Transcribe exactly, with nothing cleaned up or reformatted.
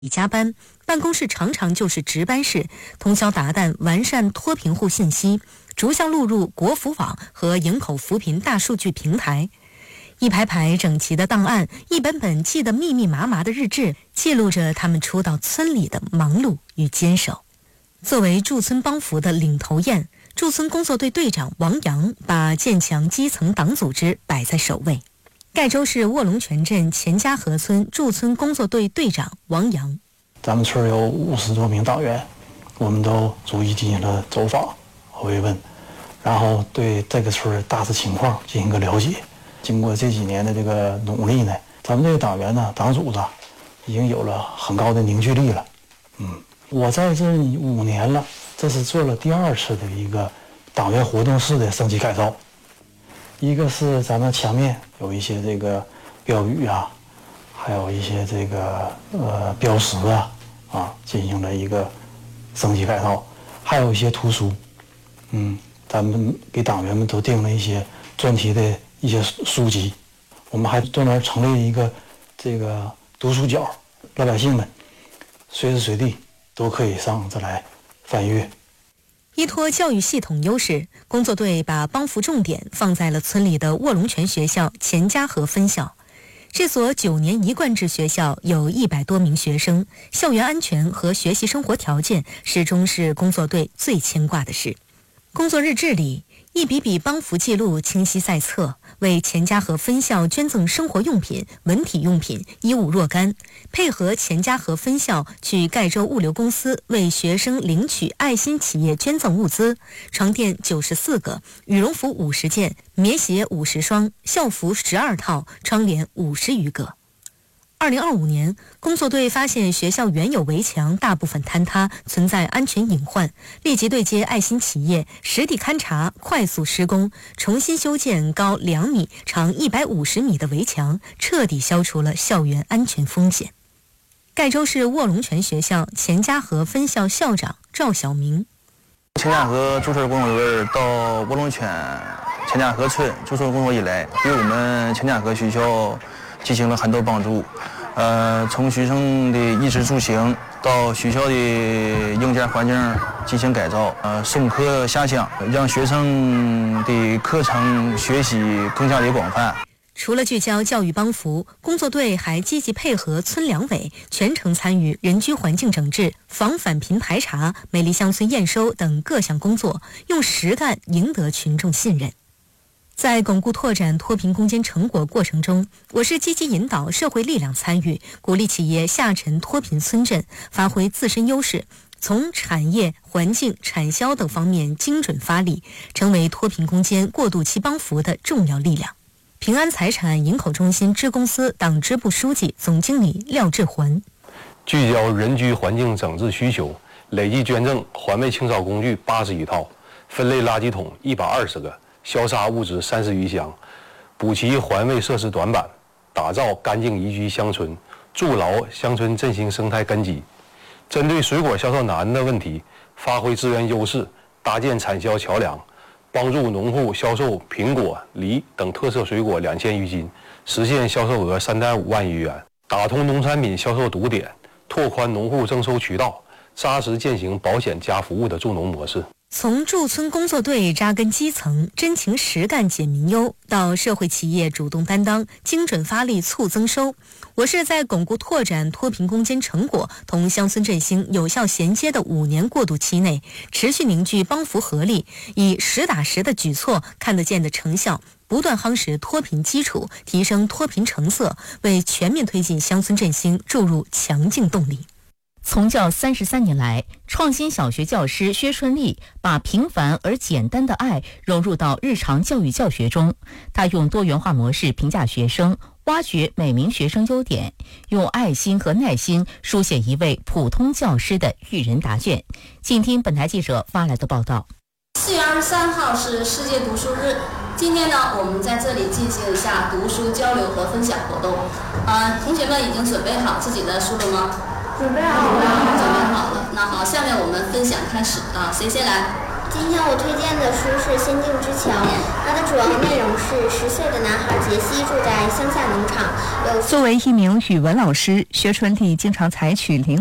加班，办公室常常就是值班室，通宵达旦完善脱贫户信息，逐项录入国扶网和营口扶贫大数据平台。一排排整齐的档案，一本本记得密密麻麻的日志，记录着他们初到村里的忙碌与坚守。作为驻村帮扶的领头雁，驻村工作队队长王阳把建强基层党组织摆在首位。盖州市卧龙泉镇钱家河村驻村工作队队长王阳： 咱们村有五十多名党员，我们都逐一进行了走访和慰问，然后对这个村大致情况进行个了解。经过这几年的这个努力呢，咱们这个党员呢，党组织已经有了很高的凝聚力了。嗯，我在这五年了，这是做了第二次的一个党员活动室的升级改造。一个是咱们墙面有一些这个标语啊，还有一些这个呃标识啊啊，进行了一个升级改造，还有一些图书，嗯，咱们给党员们都订了一些专题的一些书籍，我们还专门成立一个这个读书角，老百姓们随时随地都可以上这来翻阅。 依托教育系统优势，工作队把帮扶重点放在了村里的卧龙泉学校钱家河分校。这所九年一贯制学校有一百多名学生，校园安全和学习生活条件始终是工作队最牵挂的事。工作日志里，一笔笔帮扶记录清晰在册，为钱家河分校捐赠生活用品、文体用品、衣物若干，配合钱家河分校去盖州物流公司为学生领取爱心企业捐赠物资，床垫九十四个，羽绒服五十件，棉鞋五十双，校服十二套，窗帘五十余个。二零二五年，工作队发现学校原有围墙大部分坍塌，存在安全隐患，立即对接爱心企业，实地勘察，快速施工，重新修建高两米、长一百五十米的围墙，彻底消除了校园安全风险。盖州市卧龙泉学校钱家河分校校长赵晓明： 钱家河驻村工作队到卧龙泉钱家河村驻村工作以来，对我们钱家河学校进行了很多帮助，呃，从学生的衣食住行到学校的硬件环境进行改造，呃，送课下乡，让学生的课程学习更加的广泛。 除了聚焦教育帮扶，工作队还积极配合村两委，全程参与人居环境整治、防返贫排查、美丽乡村验收等各项工作，用实干赢得群众信任。在巩固拓展脱贫攻坚成果过程中，我市积极引导社会力量参与，鼓励企业下沉脱贫村镇，发挥自身优势，从产业、环境、产销等方面精准发力，成为脱贫攻坚过渡期帮扶的重要力量。平安财产营口中心支公司党支部书记、总经理廖志环： 聚焦人居环境整治需求，累计捐赠环卫清扫工具八十余套，分类垃圾桶一百二十个，消杀物资三十余箱，补齐环卫设施短板，打造干净宜居乡村，筑牢乡村振兴生态根基。针对水果销售难的问题，发挥资源优势，搭建产销桥梁，帮助农户销售苹果、梨等特色水果两千余斤，实现销售额三点五万余元。打通农产品销售堵点，拓宽农户征收渠道，扎实践行保险加服务的助农模式。 从驻村工作队扎根基层，真情实干解民忧，到社会企业主动担当，精准发力促增收，我市在巩固拓展脱贫攻坚成果同乡村振兴有效衔接的五年过渡期内，持续凝聚帮扶合力，以实打实的举措、看得见的成效，不断夯实脱贫基础，提升脱贫成色，为全面推进乡村振兴注入强劲动力。 从教三十三年来，创新小学教师薛春丽把平凡而简单的爱融入到日常教育教学中。他用多元化模式评价学生，挖掘每名学生优点，用爱心和耐心书写一位普通教师的育人答卷。请听本台记者发来的报道。 四月二十三号是世界读书日，今天呢，我们在这里进行一下读书交流和分享活动。呃，同学们已经准备好自己的书了吗？准备好了，准备好了。那好，下面我们分享开始啊，谁先来？ 今天我推荐的书是《仙境之桥》，它的主要内容是十岁的男孩杰西住在乡下农场。有作为一名语文老师，薛春丽经常采取灵